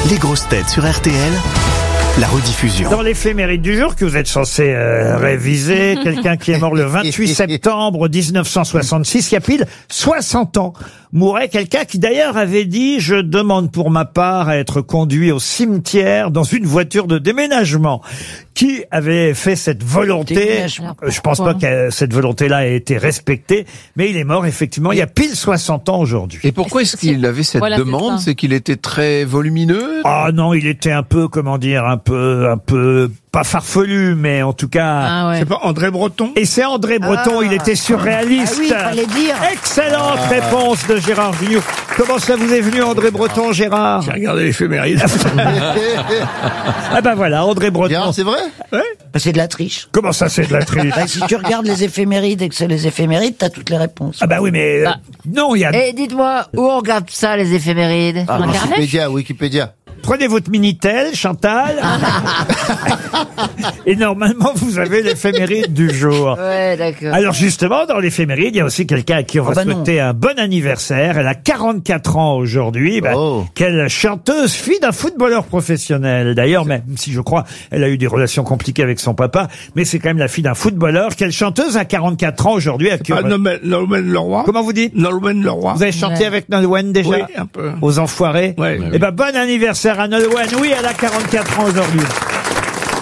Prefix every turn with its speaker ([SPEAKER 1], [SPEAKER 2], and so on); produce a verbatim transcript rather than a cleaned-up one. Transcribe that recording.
[SPEAKER 1] Les grosses têtes sur R T L, la rediffusion.
[SPEAKER 2] Dans l'éphéméride du jour que vous êtes censé euh, réviser, quelqu'un qui est mort le vingt-huit septembre mille neuf cent soixante-six, il y a pile soixante ans, mourait quelqu'un qui d'ailleurs avait dit « Je demande pour ma part à être conduit au cimetière dans une voiture de déménagement ». Qui avait fait cette volonté? Je pense pas que cette volonté-là ait été respectée, mais il est mort effectivement il y a pile soixante ans aujourd'hui.
[SPEAKER 3] Et pourquoi est-ce qu'il avait cette
[SPEAKER 4] voilà,
[SPEAKER 3] demande? C'est qu'il était très volumineux?
[SPEAKER 2] Ah non, il était un peu, comment dire, un peu, un peu, pas farfelu, mais en tout cas...
[SPEAKER 4] Ah ouais.
[SPEAKER 5] C'est pas André Breton?
[SPEAKER 2] Et c'est André Breton,
[SPEAKER 6] Ah.
[SPEAKER 2] il était surréaliste.
[SPEAKER 6] Ah oui, il fallait dire.
[SPEAKER 2] Excellente réponse de Gérard Jugnot. Comment ça vous est venu, André Breton, Gérard?
[SPEAKER 5] J'ai regardé l'éphéméride.
[SPEAKER 2] Ah ben voilà, André Breton.
[SPEAKER 7] Gérard, c'est vrai?
[SPEAKER 2] Ouais.
[SPEAKER 6] Bah, c'est de la triche.
[SPEAKER 2] Comment ça, c'est de la triche?
[SPEAKER 6] Bah, si tu regardes les éphémérides et que c'est les éphémérides, t'as toutes les réponses.
[SPEAKER 2] Ah bah oui, mais... euh,
[SPEAKER 4] Bah.
[SPEAKER 2] non, il y a...
[SPEAKER 4] Et dites-moi, où on regarde ça, les éphémérides?
[SPEAKER 7] Ah,
[SPEAKER 4] Sur Internet?
[SPEAKER 7] Wikipédia, Wikipédia.
[SPEAKER 2] Prenez votre Minitel, Chantal. Et normalement, vous avez l'éphéméride du jour.
[SPEAKER 4] Ouais, d'accord.
[SPEAKER 2] Alors justement, dans l'éphéméride, il y a aussi quelqu'un à qui on va
[SPEAKER 6] Oh bah non.
[SPEAKER 2] souhaiter un bon anniversaire. Elle a quarante-quatre ans aujourd'hui. Bah,
[SPEAKER 7] Oh.
[SPEAKER 2] Quelle chanteuse, fille d'un footballeur professionnel. D'ailleurs, même si je crois, elle a eu des relations compliquées avec son papa, mais c'est quand même la fille d'un footballeur. Quelle chanteuse à quarante-quatre ans aujourd'hui? à qui
[SPEAKER 5] Pas
[SPEAKER 2] on va-
[SPEAKER 5] Nolwenn Nolwenn Leroy?
[SPEAKER 2] Comment vous dites?
[SPEAKER 5] Nolwenn Leroy.
[SPEAKER 2] Vous avez chanté
[SPEAKER 4] Ouais.
[SPEAKER 2] avec Nolwenn déjà?
[SPEAKER 5] Oui, un peu.
[SPEAKER 2] Aux Enfoirés?
[SPEAKER 5] Ouais.
[SPEAKER 2] Eh ben, bon anniversaire à Nolwenn. Oui, elle a quarante-quatre ans aujourd'hui.